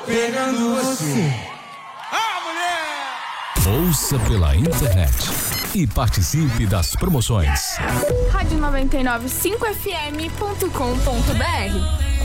Pegando você. Ouça pela internet e participe das promoções. Rádio 995fm.com.br